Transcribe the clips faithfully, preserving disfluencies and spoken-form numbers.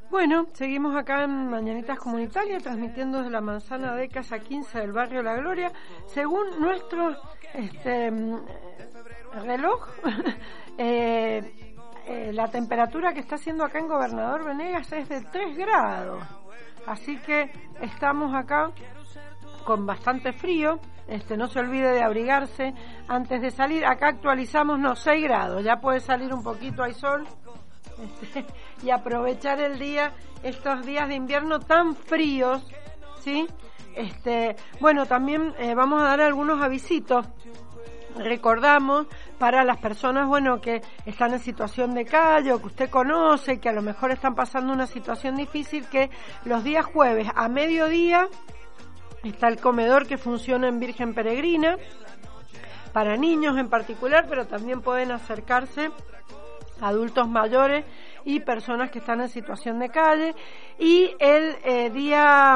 Bueno, seguimos acá en Mañanitas Comunitarias, transmitiendo desde la manzana de Casa quince del barrio La Gloria. Según nuestro este, reloj, eh, eh, la temperatura que está haciendo acá en Gobernador Venegas es de tres grados. Así que estamos acá con bastante frío. Este, no se olvide de abrigarse antes de salir. Acá actualizamos, no, seis grados. Ya puede salir un poquito, hay sol. Este, y aprovechar el día, estos días de invierno tan fríos, ¿sí? Este, bueno, también eh, vamos a dar algunos avisitos. Recordamos para las personas, bueno, que están en situación de calle o que usted conoce, que a lo mejor están pasando una situación difícil, que los días jueves a mediodía está el comedor que funciona en Virgen Peregrina, para niños en particular, pero también pueden acercarse adultos mayores y personas que están en situación de calle. Y el eh, día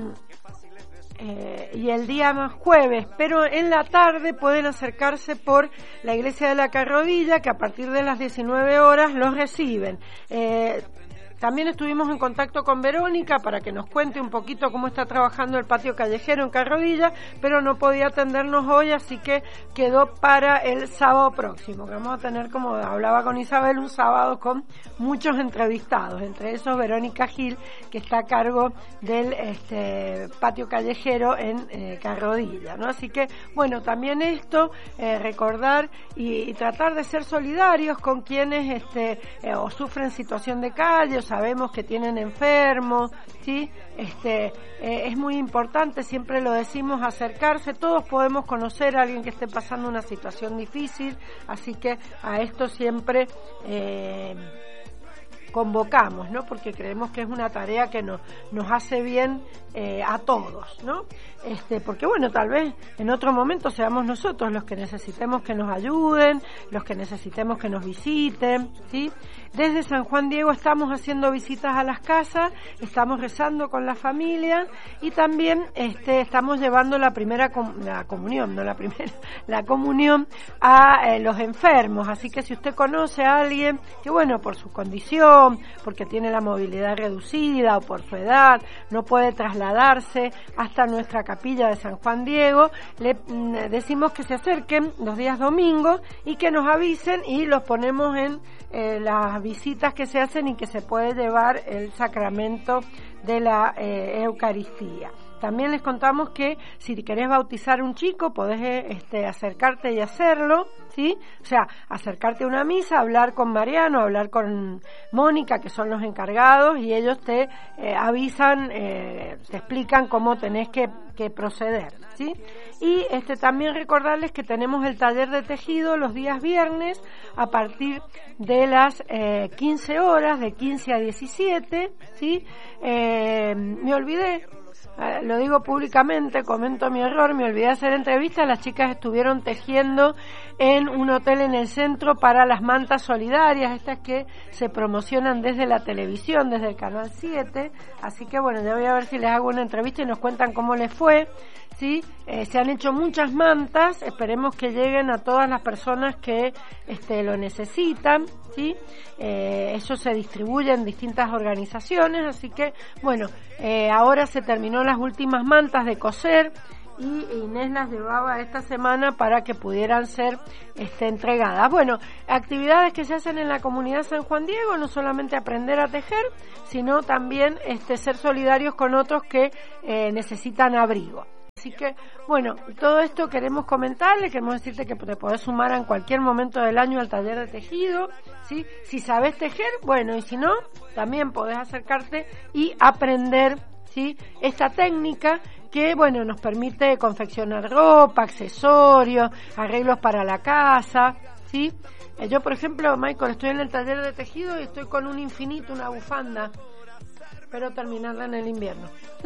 eh, y el día más jueves, pero en la tarde pueden acercarse por la iglesia de la Carrodilla, que a partir de las diecinueve horas los reciben. Eh, También estuvimos en contacto con Verónica para que nos cuente un poquito cómo está trabajando el patio callejero en Carrodilla, pero no podía atendernos hoy, así que quedó para el sábado próximo, que vamos a tener, como hablaba con Isabel, un sábado con muchos entrevistados, entre esos Verónica Gil, que está a cargo del este, patio callejero en eh, Carrodilla, ¿no? Así que, bueno, también esto, eh, recordar y, y tratar de ser solidarios con quienes este, eh, o sufren situación de calle, o sabemos que tienen enfermos, ¿sí? Este, eh, es muy importante, siempre lo decimos, acercarse. Todos podemos conocer a alguien que esté pasando una situación difícil, así que a esto siempre eh, convocamos, ¿no? Porque creemos que es una tarea que nos, nos hace bien eh, a todos, ¿no? Este, porque bueno, tal vez en otro momento seamos nosotros los que necesitemos que nos ayuden, los que necesitemos que nos visiten, ¿sí? Desde San Juan Diego estamos haciendo visitas a las casas, estamos rezando con la familia y también este, estamos llevando la primera com- la comunión, no la primera, la comunión a eh, los enfermos. Así que si usted conoce a alguien que, bueno, por su condición, porque tiene la movilidad reducida o por su edad, no puede trasladarse hasta nuestra capilla de San Juan Diego, le mm, decimos que se acerquen los días domingos y que nos avisen y los ponemos en eh, las visitas que se hacen y que se puede llevar el sacramento de la eh, Eucaristía. También les contamos que si querés bautizar un chico, podés este, acercarte y hacerlo, ¿sí? O sea, acercarte a una misa, hablar con Mariano, hablar con Mónica, que son los encargados, y ellos te eh, avisan, eh, te explican cómo tenés que, que proceder, ¿sí? Y este también recordarles que tenemos el taller de tejido los días viernes a partir de las eh, quince horas, de quince a diecisiete, ¿sí? Eh, me olvidé. Eh, lo digo públicamente, comento mi error, me olvidé de hacer entrevistas. Las chicas estuvieron tejiendo en un hotel en el centro para las mantas solidarias, estas que se promocionan desde la televisión, desde el Canal siete, así que bueno, ya voy a ver si les hago una entrevista y nos cuentan cómo les fue, ¿sí? Eh, se han hecho muchas mantas, esperemos que lleguen a todas las personas que este, lo necesitan, ¿sí? Eh, eso se distribuye en distintas organizaciones, así que bueno, eh, ahora se terminó las últimas mantas de coser y Inés las llevaba esta semana para que pudieran ser este, entregadas. Bueno, actividades que se hacen en la comunidad San Juan Diego, no solamente aprender a tejer, sino también este, ser solidarios con otros que eh, necesitan abrigo. Así que, bueno, todo esto queremos comentarle, queremos decirte que te podés sumar en cualquier momento del año al taller de tejido, ¿sí? Si sabes tejer, bueno, y si no, también podés acercarte y aprender, ¿sí? Esta técnica que, bueno, nos permite confeccionar ropa, accesorios, arreglos para la casa, ¿sí? Eh, yo, por ejemplo, Michael, estoy en el taller de tejido y estoy con un infinito, una bufanda, espero terminarla en el invierno.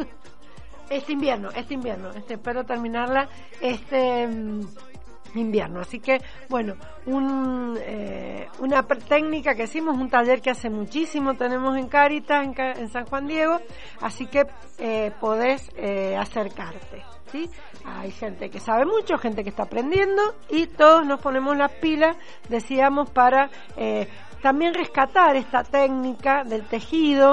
Este invierno, este invierno, este, espero terminarla este um, invierno. Así que, bueno, un, eh, una técnica que hicimos, un taller que hace muchísimo tenemos en Cáritas, en, en San Juan Diego, así que eh, podés eh, acercarte, ¿sí? Hay gente que sabe mucho, gente que está aprendiendo y todos nos ponemos las pilas, decíamos, para eh, también rescatar esta técnica del tejido,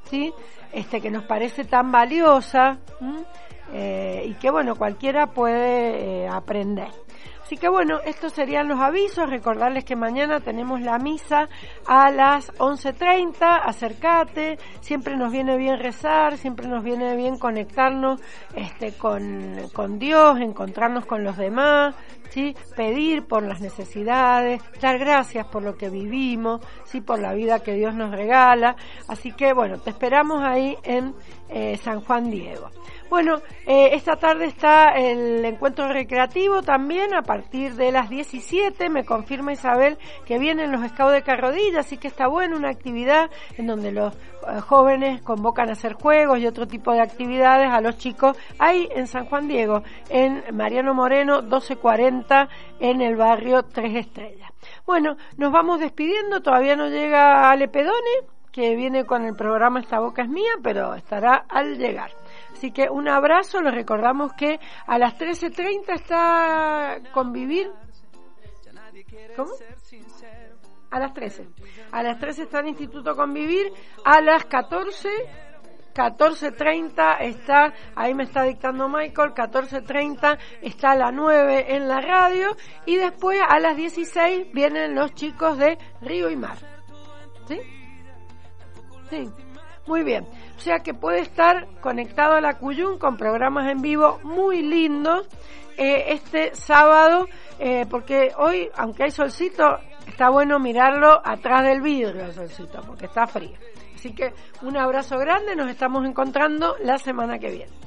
¿sí? Este, que nos parece tan valiosa, eh, y que, bueno, cualquiera puede eh, aprender. Así que bueno, estos serían los avisos. Recordarles que mañana tenemos la misa a las once treinta, acércate, siempre nos viene bien rezar, siempre nos viene bien conectarnos este, con, con Dios, encontrarnos con los demás, ¿sí? Pedir por las necesidades, dar gracias por lo que vivimos, ¿sí? Por la vida que Dios nos regala. Así que bueno, te esperamos ahí en eh, San Juan Diego. Bueno, eh, esta tarde está el encuentro recreativo también a partir de las diecisiete, me confirma Isabel que vienen los scouts de Carrodilla, así que está bueno, una actividad en donde los eh, jóvenes convocan a hacer juegos y otro tipo de actividades a los chicos ahí en San Juan Diego, en Mariano Moreno doce cuarenta, en el barrio Tres Estrellas. Bueno, nos vamos despidiendo, todavía no llega Ale Pedone, que viene con el programa Esta Boca es Mía, pero estará al llegar. Así que un abrazo, les recordamos que a las trece treinta está Convivir. ¿Cómo? A las trece. A las trece está el Instituto Convivir, a las catorce, catorce treinta está, ahí me está dictando Michael, catorce treinta está la nueve en la radio, y después a las dieciséis vienen los chicos de Río y Mar. ¿Sí? Sí, muy bien. O sea que puede estar conectado a la Cuyún con programas en vivo muy lindos eh, este sábado, eh, porque hoy, aunque hay solcito, está bueno mirarlo atrás del vidrio el solcito, porque está frío. Así que un abrazo grande, nos estamos encontrando la semana que viene.